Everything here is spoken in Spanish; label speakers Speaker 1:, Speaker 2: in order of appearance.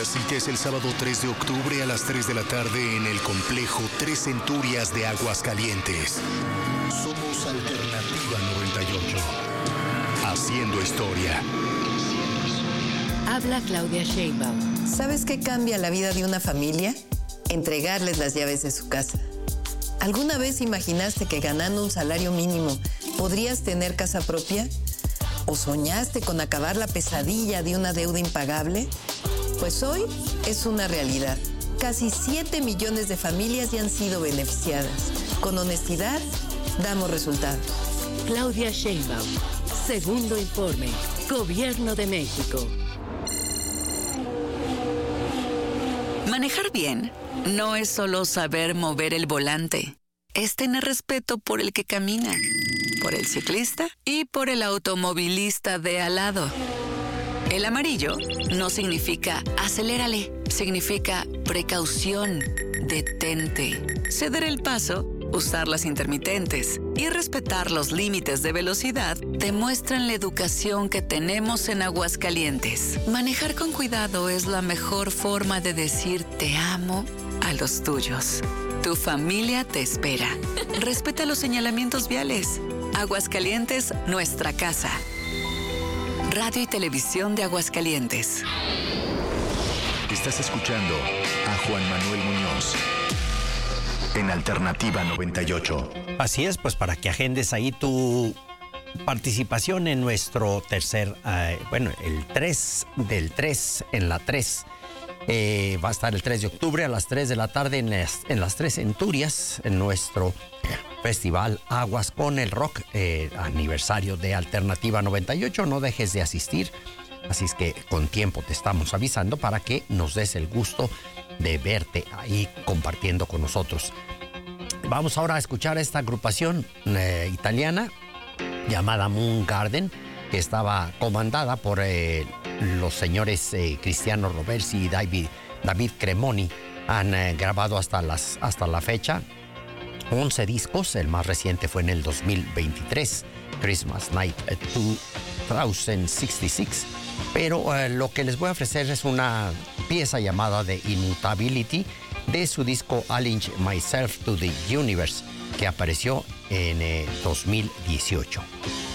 Speaker 1: Así que es el sábado 3 de octubre a las 3 de la tarde en el complejo Tres Centurias de Aguascalientes. Somos Alternativa 98. Haciendo historia.
Speaker 2: Habla Claudia Sheinbaum.
Speaker 3: ¿Sabes qué cambia la vida de una familia? Entregarles las llaves de su casa. ¿Alguna vez imaginaste que ganando un salario mínimo podrías tener casa propia? ¿O soñaste con acabar la pesadilla de una deuda impagable? Pues hoy es una realidad. Casi 7 millones de familias ya han sido beneficiadas. Con honestidad, damos resultados.
Speaker 2: Claudia Sheinbaum. Segundo informe. Gobierno de México.
Speaker 4: Manejar bien no es solo saber mover el volante. Es tener respeto por el que camina, por el ciclista y por el automovilista de al lado. El amarillo no significa acelérale, significa precaución, detente, ceder el paso, usar las intermitentes y respetar los límites de velocidad demuestran la educación que tenemos en Aguascalientes. Manejar con cuidado es la mejor forma de decir te amo a los tuyos. Tu familia te espera. Respeta los señalamientos viales. Aguascalientes, nuestra casa. Radio y Televisión de Aguascalientes.
Speaker 1: Estás escuchando a Juan Manuel Muñoz en Alternativa 98.
Speaker 5: Así es, pues para que agendes ahí tu participación en nuestro tercer, el 3 del 3 en la 3. Va a estar el 3 de octubre a las 3 de la tarde en las Tres Centurias, en nuestro Festival Aguas con el Rock, aniversario de Alternativa 98. No dejes de asistir, así es que con tiempo te estamos avisando para que nos des el gusto de verte ahí compartiendo con nosotros. Vamos ahora a escuchar a esta agrupación italiana llamada Moon Garden, que estaba comandada por los señores Cristiano Roversi y David Cremoni. Han grabado hasta la fecha 11 discos. El más reciente fue en el 2023, Christmas Night 2066. Pero lo que les voy a ofrecer es una pieza llamada The Immutability de su disco Challenge Myself to the Universe, que apareció en 2018.